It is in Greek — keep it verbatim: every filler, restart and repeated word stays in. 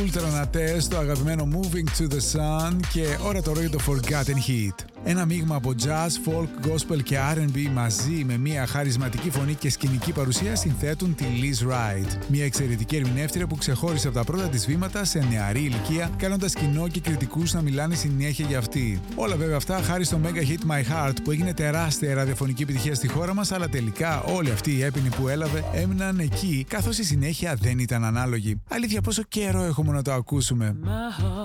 Ultranates, το αγαπημένο Moving to the Sun και ώρα τώρα για το Forgotten Heat. Ένα μείγμα από jazz, folk, gospel και αρ εντ μπι μαζί με μια χαρισματική φωνή και σκηνική παρουσία συνθέτουν τη Liz Wright. Μια εξαιρετική ερμηνεύτρια που ξεχώρισε από τα πρώτα της βήματα σε νεαρή ηλικία, κάνοντας κοινό και κριτικούς να μιλάνε συνέχεια για αυτή. Όλα βέβαια αυτά χάρη στο mega hit My Heart που έγινε τεράστια ραδιοφωνική επιτυχία στη χώρα μας, αλλά τελικά όλοι αυτοί οι έπαινοι που έλαβε έμειναν εκεί, καθώς η συνέχεια δεν ήταν ανάλογη. Αλήθεια, πόσο καιρό έχουμε να το ακούσουμε.